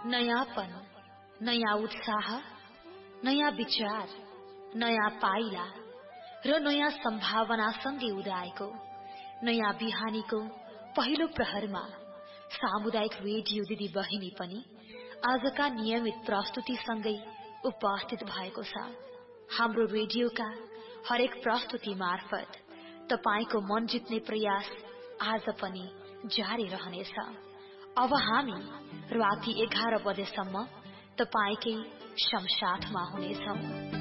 नयाँपन, नयाँ उत्साह, नयाँ विचार, नयाँ पाइला र नयाँ सम्भावनासँगै उदाएको नयाँ बिहानीको पहिलो प्रहरमा सामुदायिक रेडियो दिदी बहिनी पनि आजका नियमित प्रस्तुतिसँगै उपस्थित भएको छ। हाम्रो रेडियोका हरेक प्रस्तुति मार्फत तपाईको मन जित्ने प्रयास आज पनि जारी रहनेछ। अब हामी राति 11 बजेसम्म तपाईकै समसाथमा हुनेछौं।